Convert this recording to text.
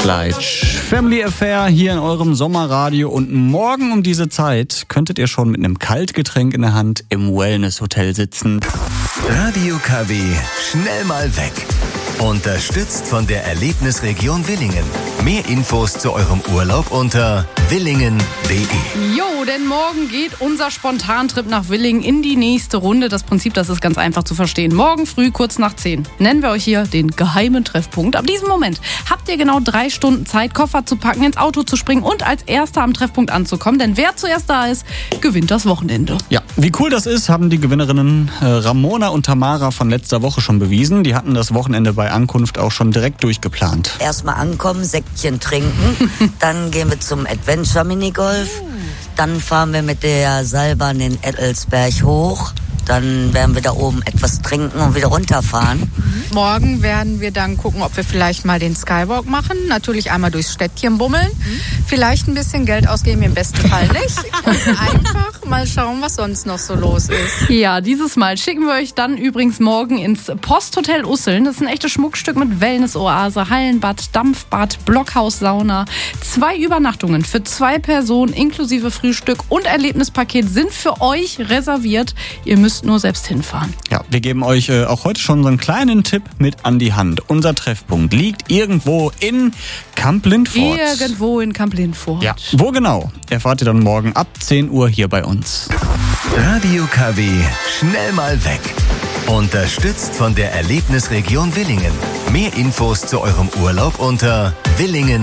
Leitsch. Family Affair hier in eurem Sommerradio und morgen um diese Zeit könntet ihr schon mit einem Kaltgetränk in der Hand im Wellness-Hotel sitzen. Radio KW, schnell mal weg. Unterstützt von der Erlebnisregion Willingen. Mehr Infos zu eurem Urlaub unter willingen.de. Jo, denn morgen geht unser Spontantrip nach Willingen in die nächste Runde. Das Prinzip, das ist ganz einfach zu verstehen. Morgen früh, kurz nach 10, nennen wir euch hier den geheimen Treffpunkt. Ab diesem Moment habt ihr genau 3 Stunden Zeit, Koffer zu packen, ins Auto zu springen und als Erster am Treffpunkt anzukommen. Denn wer zuerst da ist, gewinnt das Wochenende. Ja, wie cool das ist, haben die Gewinnerinnen Ramona und Tamara von letzter Woche schon bewiesen. Die hatten das Wochenende bei Ankunft auch schon direkt durchgeplant. Erstmal ankommen, Säckchen trinken, dann gehen wir zum Adventure Minigolf, dann fahren wir mit der Seilbahn den Ettelsberg hoch, dann werden wir da oben etwas trinken und wieder runterfahren. Morgen werden wir dann gucken, ob wir vielleicht mal den Skywalk machen. Natürlich einmal durchs Städtchen bummeln. Vielleicht ein bisschen Geld ausgeben, im besten Fall nicht. Und einfach mal schauen, was sonst noch so los ist. Ja, dieses Mal schicken wir euch dann übrigens morgen ins Posthotel Usseln. Das ist ein echtes Schmuckstück mit Wellness-Oase, Hallenbad, Dampfbad, Blockhaus-Sauna. 2 Übernachtungen für 2 Personen inklusive Frühstück und Erlebnispaket sind für euch reserviert. Ihr müsst nur selbst hinfahren. Ja, wir geben euch auch heute schon so einen kleinen Tipp mit an die Hand. Unser Treffpunkt liegt irgendwo in Kamp-Lindfort. Irgendwo in Kamp-Lindfort. Ja, wo genau? Erfahrt ihr dann morgen ab 10 Uhr hier bei uns. Radio KW, schnell mal weg. Unterstützt von der Erlebnisregion Willingen. Mehr Infos zu eurem Urlaub unter willingen.de.